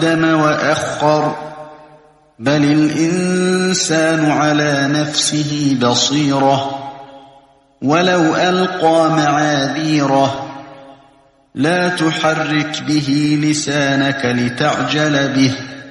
قدم وأخر بل الإنسان على نفسه بصيرة ولو ألقى معاذيره لا تحرك به لسانك لتعجل به